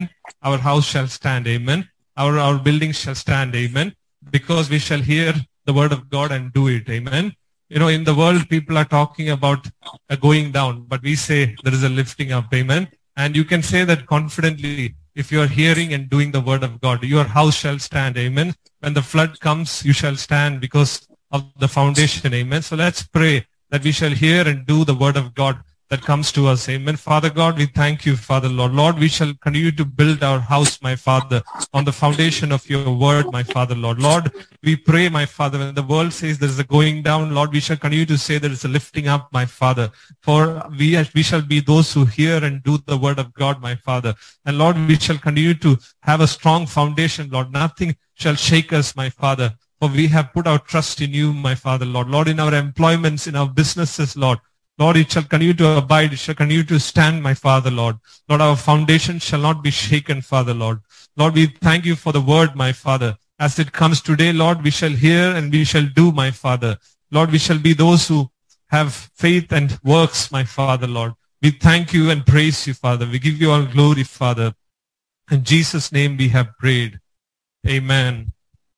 our house shall stand, amen. Our building shall stand, amen, because we shall hear the word of God and do it, amen. In the world, people are talking about going down, but we say there is a lifting up, amen. And you can say that confidently if you are hearing and doing the word of God. Your house shall stand, amen. When the flood comes, you shall stand because of the foundation, amen. So let's pray that we shall hear and do the word of God that comes to us, amen. Father God, we thank you, Father Lord. Lord, we shall continue to build our house, my Father, on the foundation of your word, my Father Lord. Lord, we pray, my Father, when the world says there is a going down, Lord, we shall continue to say there is a lifting up, my Father. For we shall be those who hear and do the word of God, my Father. And Lord, we shall continue to have a strong foundation, Lord. Nothing shall shake us, my Father. For we have put our trust in you, my Father, Lord. Lord, in our employments, in our businesses, Lord. Lord, it shall continue to abide. It shall continue to stand, my Father, Lord. Lord, our foundation shall not be shaken, Father, Lord. Lord, we thank you for the word, my Father. As it comes today, Lord, we shall hear and we shall do, my Father. Lord, we shall be those who have faith and works, my Father, Lord. We thank you and praise you, Father. We give you all glory, Father. In Jesus' name we have prayed. Amen.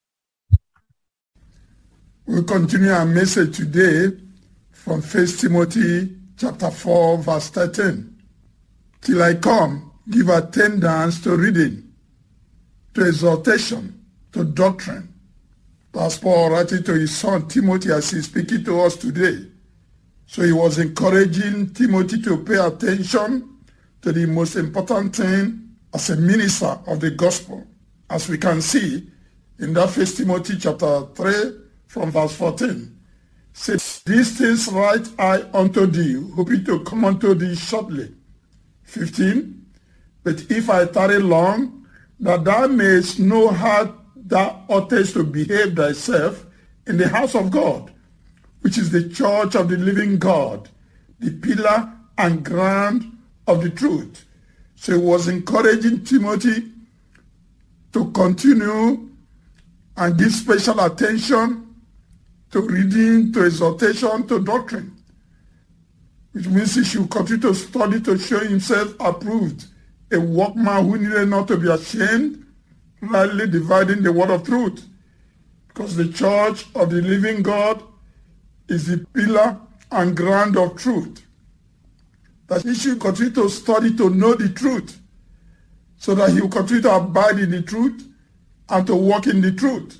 We'll continue our message today from 1 Timothy chapter 4, verse 13. Till I come, give attendance to reading, to exhortation, to doctrine. That's Paul writing to his son Timothy as he's speaking to us today. So he was encouraging Timothy to pay attention to the most important thing as a minister of the gospel. As we can see in that 1 Timothy chapter 3 from verse 14. Says, these things write I unto thee, hoping to come unto thee shortly. 15. But if I tarry long, that thou mayest know how thou oughtest to behave thyself in the house of God, which is the church of the living God, the pillar and ground of the truth. So he was encouraging Timothy to continue and give special attention to reading, to exhortation, to doctrine, which means he should continue to study to show himself approved, a workman who needed not to be ashamed, rightly dividing the word of truth, because the church of the living God is the pillar and ground of truth. That he should continue to study to know the truth, so that he will continue to abide in the truth and to walk in the truth.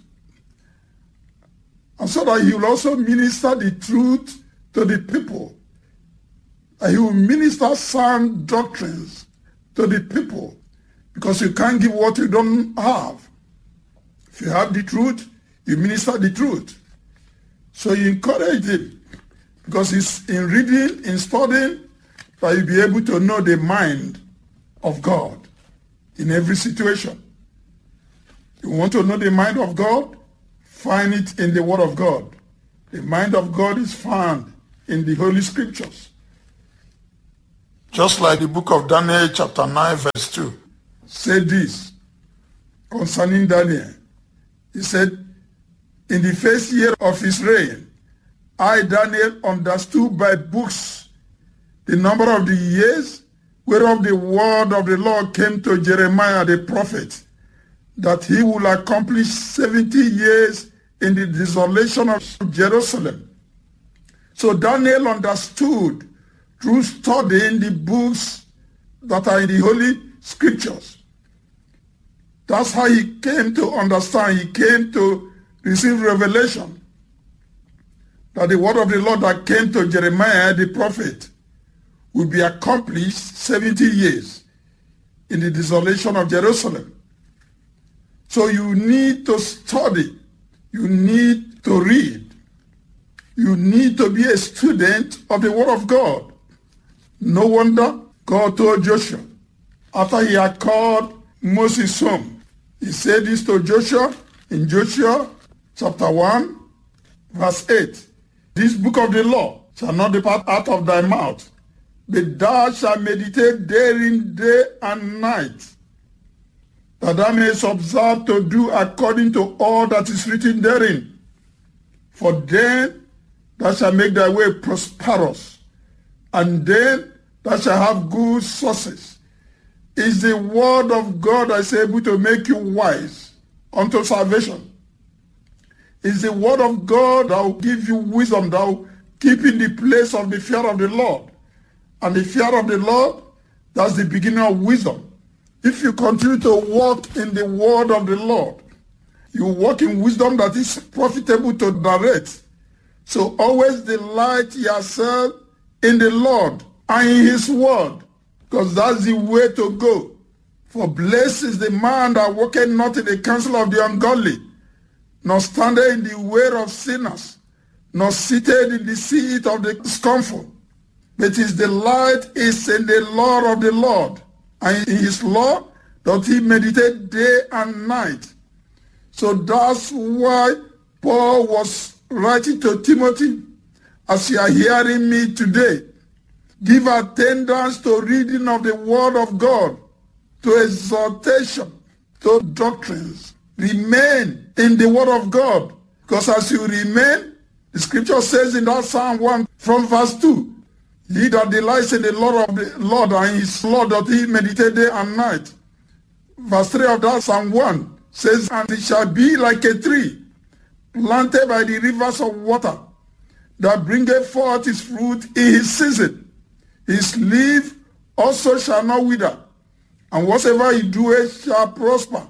And so that he will also minister the truth to the people. That he will minister sound doctrines to the people. Because you can't give what you don't have. If you have the truth, you minister the truth. So he encouraged him. Because it's in reading, in studying, that you'll be able to know the mind of God in every situation. You want to know the mind of God? Find it in the Word of God. The mind of God is found in the Holy Scriptures. Just like the book of Daniel chapter 9 verse 2 said this concerning Daniel. He said, in the first year of his reign, I, Daniel, understood by books the number of the years whereof the word of the Lord came to Jeremiah the prophet, that he will accomplish 70 years in the desolation of Jerusalem. So Daniel understood through studying the books that are in the Holy Scriptures. That's how he came to understand. He came to receive revelation that the word of the Lord that came to Jeremiah the prophet will be accomplished 70 years in the desolation of Jerusalem. So you need to study. You need to read. You need to be a student of the Word of God. No wonder God told Joshua, after he had called Moses home, he said this to Joshua in Joshua chapter 1, verse 8. This book of the law shall not depart out of thy mouth, but thou shalt meditate therein day and night, that thou mayest observe to do according to all that is written therein. For then thou shalt make thy way prosperous, and then thou shalt have good success. It's the word of God that is able to make you wise unto salvation. It's the word of God that will give you wisdom, that will keep in the place of the fear of the Lord. And the fear of the Lord, that's the beginning of wisdom. If you continue to walk in the word of the Lord, you walk in wisdom that is profitable to direct. So always delight yourself in the Lord and in his word, because that's the way to go. For blessed is the man that walketh not in the counsel of the ungodly, nor standeth in the way of sinners, nor sitteth in the seat of the scornful. But his delight is in the law of the Lord, and in his law doth he meditate day and night. So that's why Paul was writing to Timothy, as you are hearing me today, give attendance to reading of the word of God, to exhortation, to doctrines. Remain in the word of God, because as you remain, the scripture says in that Psalm 1 from verse 2, he that delights in the law of the Lord, and his law doth he meditate day and night. Verse 3 of that Psalm 1 says, and it shall be like a tree planted by the rivers of water, that bringeth forth his fruit in his season. His leaf also shall not wither, and whatsoever he doeth shall prosper.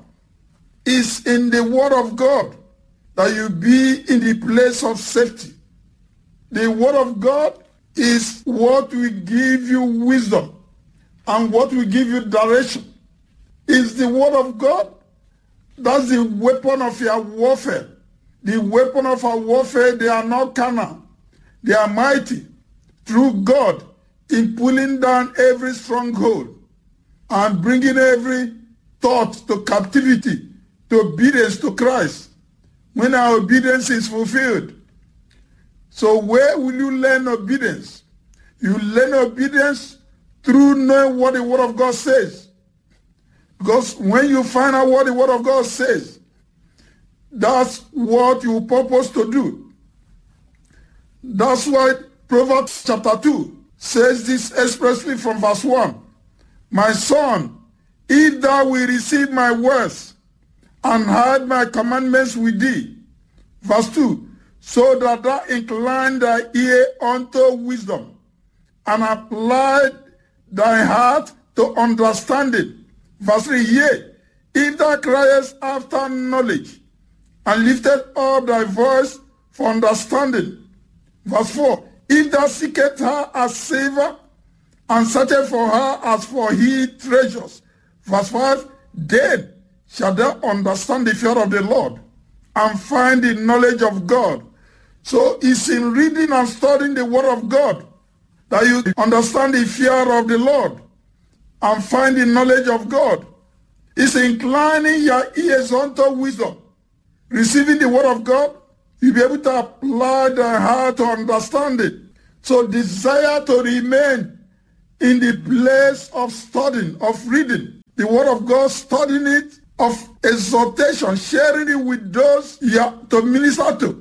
It's in the word of God that you be in the place of safety. The word of God is what will give you wisdom and what will give you direction. It's the word of God. That's the weapon of your warfare. The weapon of our warfare, they are not carnal. They are mighty through God in pulling down every stronghold and bringing every thought to captivity, to obedience to Christ, when our obedience is fulfilled. So where will you learn obedience? You learn obedience through knowing what the word of God says. Because when you find out what the word of God says, that's what you purpose to do. That's why Proverbs chapter 2 says this expressly from verse 1. My son, if thou wilt receive my words and hide my commandments with thee. Verse 2, so that thou incline thy ear unto wisdom, and apply thy heart to understanding. Verse 3, yea, if thou criest after knowledge, and lifted up thy voice for understanding. Verse 4, if thou seekest her as silver, and searchest for her as for hid treasures. Verse 5, then shalt thou understand the fear of the Lord, and find the knowledge of God. So it's in reading and studying the word of God that you understand the fear of the Lord and find the knowledge of God. It's inclining your ears unto wisdom. Receiving the word of God, you'll be able to apply the heart to understand it. So desire to remain in the place of studying, of reading the word of God, studying it, of exhortation, sharing it with those you are to minister to.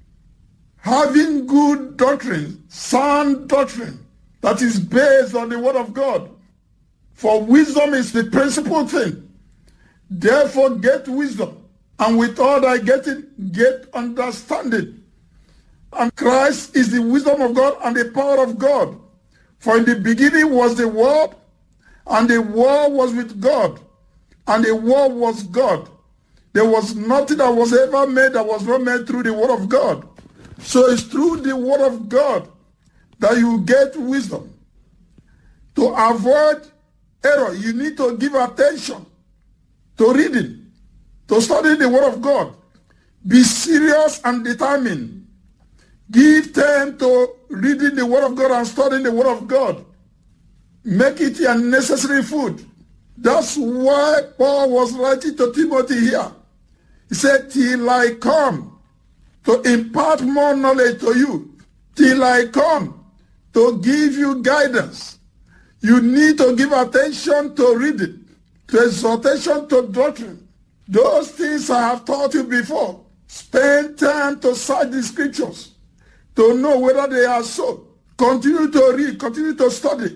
Having good doctrine, sound doctrine that is based on the word of God. For wisdom is the principal thing. Therefore get wisdom, and with all thy getting, get understanding. And Christ is the wisdom of God and the power of God. For in the beginning was the Word, and the Word was with God, and the Word was God. There was nothing that was ever made that was not made through the word of God. So it's through the word of God that you get wisdom. To avoid error, you need to give attention to reading, to studying the word of God. Be serious and determined. Give time to reading the word of God and studying the word of God. Make it your necessary food. That's why Paul was writing to Timothy here. He said, till I come to impart more knowledge to you, till I come to give you guidance. You need to give attention to reading, to exhortation, to doctrine. Those things I have taught you before. Spend time to search the scriptures, to know whether they are so. Continue to read, continue to study.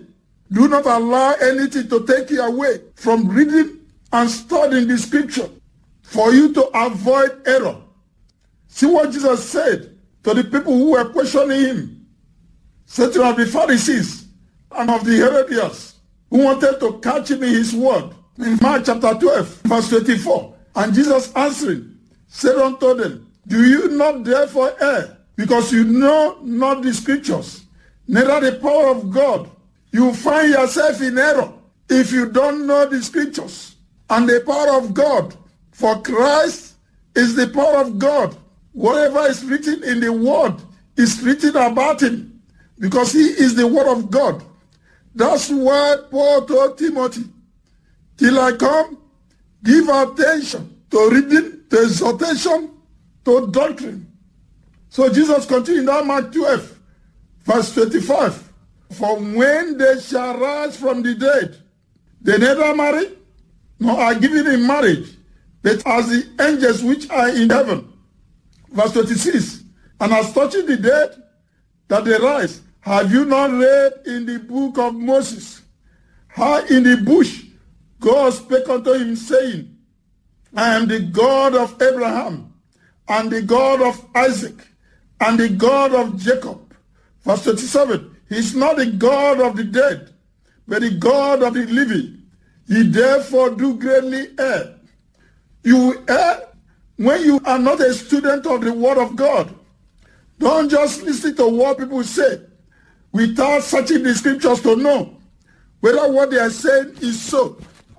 Do not allow anything to take you away from reading and studying the scripture for you to avoid error. See what Jesus said to the people who were questioning him, certain of the Pharisees and of the Herodians who wanted to catch him in his word. In Mark chapter 12, verse 24, and Jesus answering said unto them, do you not therefore err, because you know not the scriptures, neither the power of God? You find yourself in error if you don't know the scriptures and the power of God. For Christ is the power of God. Whatever is written in the word is written about him, because he is the word of God. That's why Paul told Timothy, till I come, give attention to reading, to exhortation, to doctrine. So Jesus continued in that Mark 12, verse 25. For when they shall rise from the dead, they neither marry, nor are given in marriage, but as the angels which are in heaven. Verse 26. And as touching the dead, that they rise, have you not read in the book of Moses, how in the bush God spake unto him, saying, I am the God of Abraham, and the God of Isaac, and the God of Jacob. Verse 27. He is not the God of the dead, but the God of the living. Ye therefore do greatly err. You err when you are not a student of the word of God. Don't just listen to what people say without searching the scriptures to know whether what they are saying is so.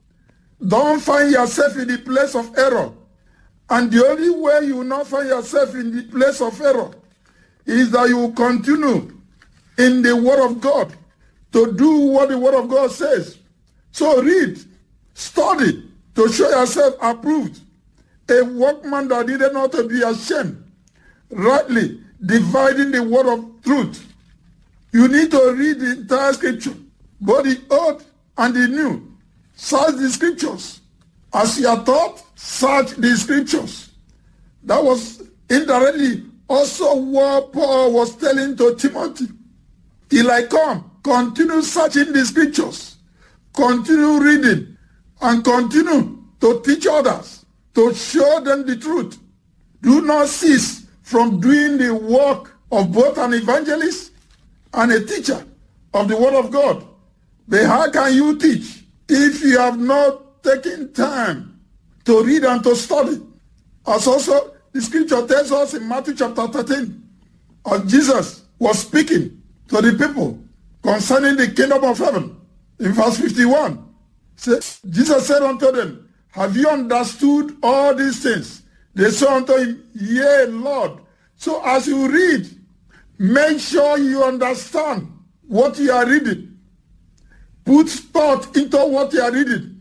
Don't find yourself in the place of error. And the only way you will not find yourself in the place of error is that you will continue in the word of God to do what the word of God says. So read, study to show yourself approved, a workman that needed not to be ashamed, rightly dividing the word of truth. You need to read the entire scripture, both the old and the new. Search the scriptures. As you are taught, search the scriptures. That was indirectly also what Paul was telling to Timothy. Till I come, continue searching the scriptures, continue reading, and continue to teach others, to show them the truth. Do not cease from doing the work of both an evangelist and a teacher of the word of God. But how can you teach if you have not taken time to read and to study? As also the scripture tells us in Matthew chapter 13, as Jesus was speaking to the people concerning the kingdom of heaven. In verse 51, Jesus said unto them, have you understood all these things? They said unto him, yea, Lord. So as you read, make sure you understand what you are reading. Put thought into what you are reading.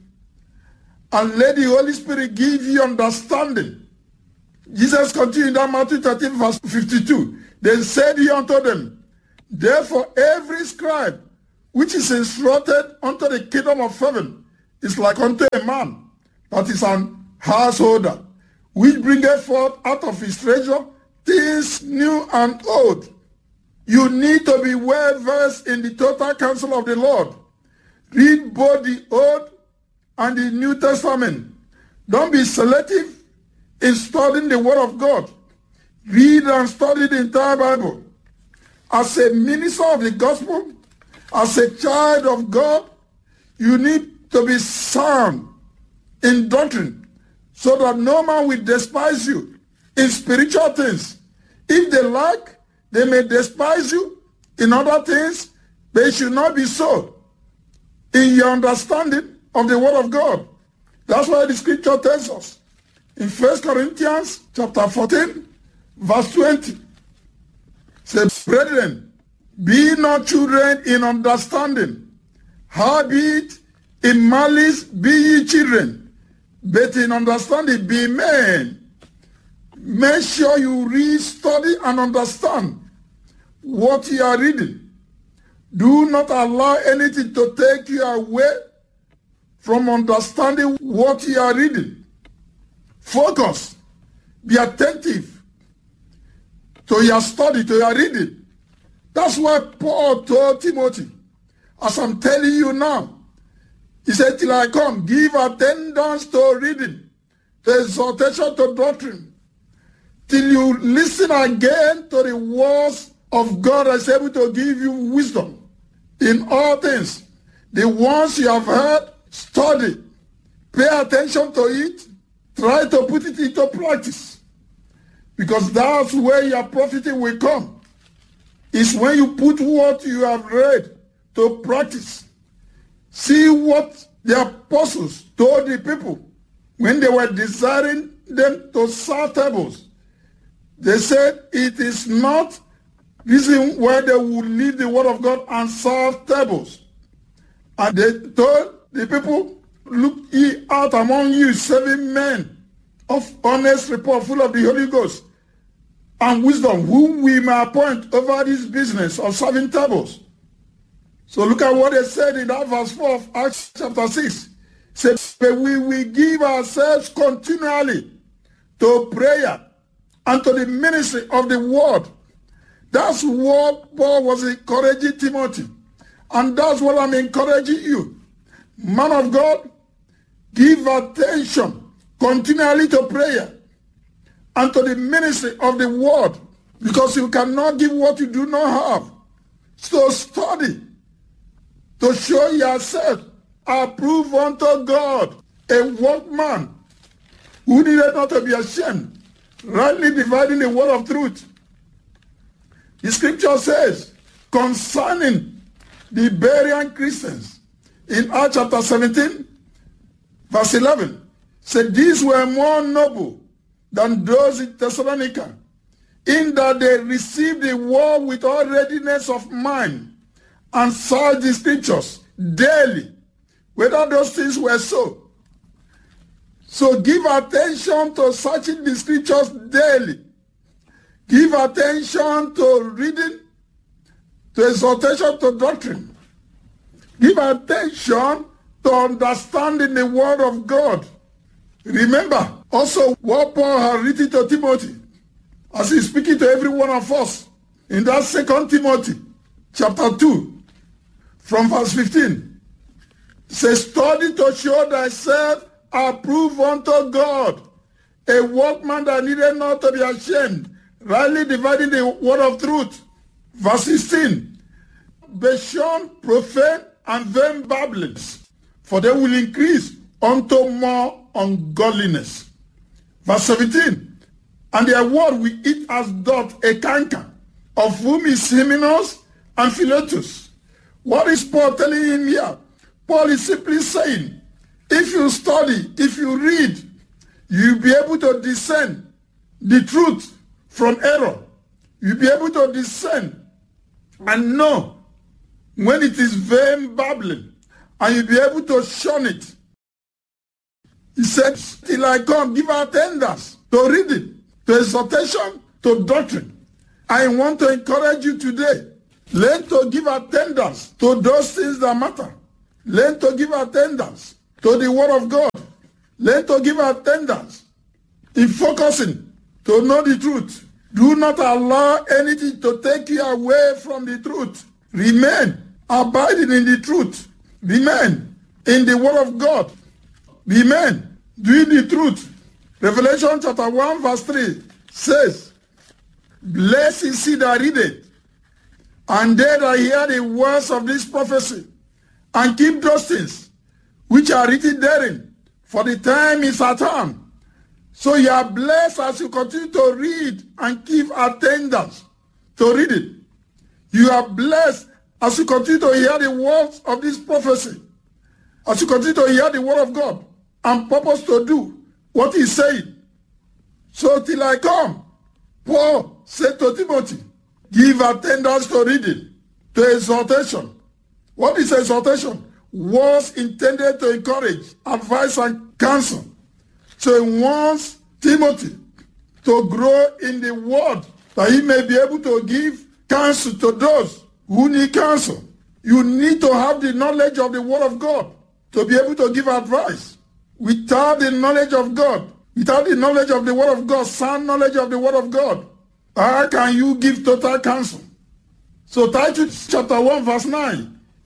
And let the Holy Spirit give you understanding. Jesus continued in Matthew 13, verse 52. Then said he unto them, therefore every scribe which is instructed unto the kingdom of heaven is like unto a man that is an householder, which bringeth forth out of his treasure things new and old. You need to be well versed in the total counsel of the Lord. Read both the Old and the New Testament. Don't be selective in studying the Word of God. Read and study the entire Bible. As a minister of the gospel, as a child of God, you need to be sound in doctrine so that no man will despise you in spiritual things. If they like, they may despise you in other things, but it should not be so in your understanding of the word of God. That's why the scripture tells us in 1 Corinthians chapter 14, verse 20. Says, brethren, be not children in understanding, howbeit in malice be ye children, but in understanding be men. Make sure you read, study, and understand what you are reading. Do not allow anything to take you away from understanding what you are reading. Focus. Be attentive to your study, to your reading. That's why Paul told Timothy, as I'm telling you now. He said, till I come, give attendance to reading, to exhortation, to doctrine, till you listen again to the words of God that's able to give you wisdom in all things. The ones you have heard, study, pay attention to it, try to put it into practice, because that's where your profiting will come. It's when you put what you have read to practice. See what the apostles told the people when they were desiring them to serve tables. They said it is not reason why they would leave the word of God and serve tables. And they told the people, look ye out among you 7 men of honest report, full of the Holy Ghost and wisdom, whom we may appoint over this business of serving tables. So look at what they said in that verse 4 of Acts chapter 6. It said, we will give ourselves continually to prayer and to the ministry of the word. That's what Paul was encouraging Timothy. And that's what I'm encouraging you. Man of God, give attention continually to prayer and to the ministry of the word, because you cannot give what you do not have. So study to show yourself approved unto God, a workman who needed not to be ashamed, rightly dividing the word of truth. The scripture says concerning the Berean Christians in Acts chapter 17, verse 11, said these were more noble than those in Thessalonica, in that they received the word with all readiness of mind and searched the scriptures daily, whether those things were so. So give attention to searching the scriptures daily. Give attention to reading, to exhortation, to doctrine. Give attention to understanding the word of God. Remember also what Paul had written to Timothy as he's speaking to every one of us in that 2 Timothy chapter 2 from verse 15. It says, study to show thyself approved unto God, a workman that needed not to be ashamed, rightly dividing the word of truth. Verse 16, be shunned profane and vain babblings, for they will increase unto more ungodliness. Verse 17, and their word we eat as doth a canker, of whom is Hymenaeus and Philetus. What is Paul telling him here? Paul is simply saying, if you study, if you read, you'll be able to discern the truth from error. You'll be able to discern and know when it is vain babbling, and you'll be able to shun it. He said, till I come, give attendance to reading, to exhortation, to doctrine. I want to encourage you today. Learn to give attendance to those things that matter. Learn to give attendance to the word of God. Learn to give attendance in focusing to know the truth. Do not allow anything to take you away from the truth. Remain abiding in the truth. Remain in the word of God. Remain doing the truth. Revelation chapter 1 verse 3 says, blessed is he that readeth, and they that hear the words of this prophecy, and keep those things which are written therein, for the time is at hand. So you are blessed as you continue to read and give attendance to read it. You are blessed as you continue to hear the words of this prophecy, as you continue to hear the word of God and purpose to do what he said. So till I come, Paul said to Timothy, give attendance to reading, to exhortation. What is exhortation? Was intended to encourage, advise, and counsel. So he wants Timothy to grow in the word, that he may be able to give counsel to those who need counsel. You need to have the knowledge of the word of God to be able to give advice. Without the knowledge of God, without the knowledge of the word of God, sound knowledge of the word of God, how can you give total counsel? So Titus chapter 1 verse 9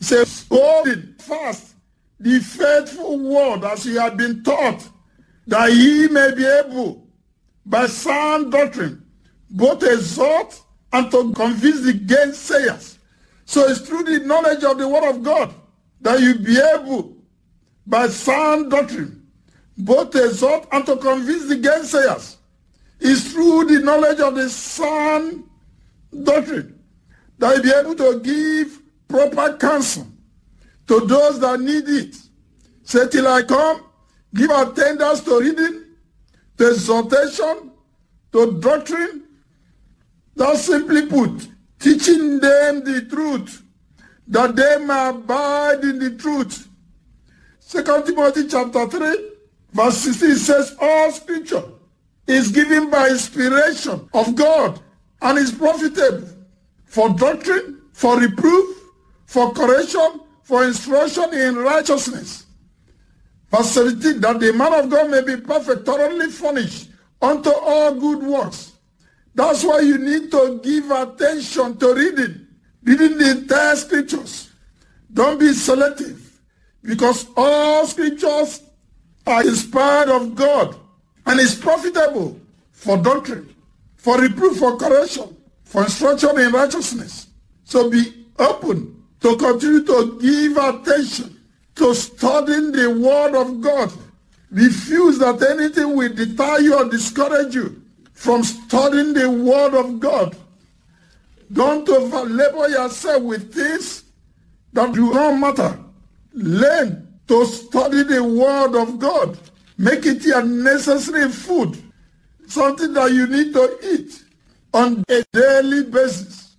He says, holding fast the faithful word as you have been taught, that ye may be able, by sound doctrine, both exhort and to convince the gainsayers. So it's through the knowledge of the word of God that you be able, by sound doctrine, both exhort and to convince the gainsayers. It's through the knowledge of the sound doctrine that you be able to give proper counsel to those that need it. Say, till I come, give attendance to reading, to exhortation, to doctrine. That's simply put, teaching them the truth, that they may abide in the truth. 2 Timothy chapter 3, verse 16 says, all scripture is given by inspiration of God and is profitable for doctrine, for reproof, for correction, for instruction in righteousness. Verse 17, that the man of God may be perfect, thoroughly furnished unto all good works. That's why you need to give attention to reading the entire scriptures. Don't be selective, because all scriptures are inspired of God and is profitable for doctrine, for reproof, for correction, for instruction in righteousness. So be open to continue to give attention to studying the word of God. Refuse that anything will deter you or discourage you from studying the word of God. Don't over-labor yourself with things that do not matter. Learn to study the word of God. Make it your necessary food, something that you need to eat on a daily basis.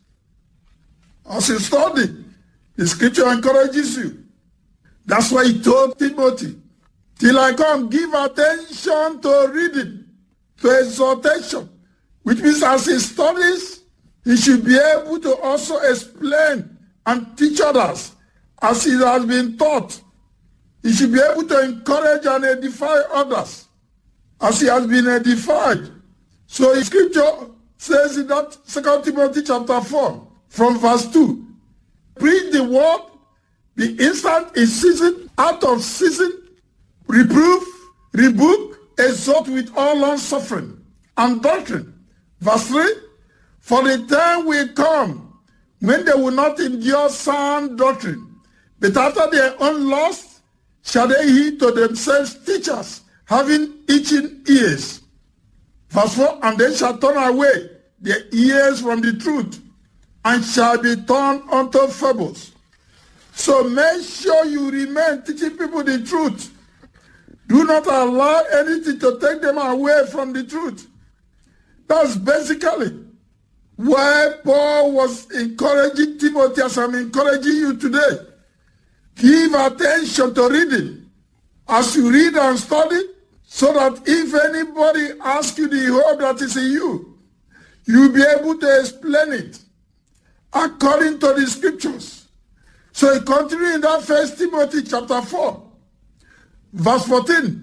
As you study, the scripture encourages you. That's why he told Timothy, till I come, give attention to reading, to exhortation, which means as he studies, he should be able to also explain and teach others as he has been taught. He should be able to encourage and edify others as he has been edified. So the scripture says in that 2 Timothy chapter 4, from verse 2, preach the word, be instant in season, out of season, reproof, rebuke, exhort with all long-suffering and doctrine. Verse 3, for the time will come when they will not endure sound doctrine, but after their own lust shall they heed to themselves teachers, having itching ears. Verse 4, and they shall turn away their ears from the truth, and shall be turned unto fables. So make sure you remain teaching people the truth. Do not allow anything to take them away from the truth. That's basically why Paul was encouraging Timothy as I'm encouraging you today. Give attention to reading as you read and study, so that if anybody asks you the hope that is in you, you'll be able to explain it according to the scriptures. So he continued in that 1 Timothy chapter 4, verse 14.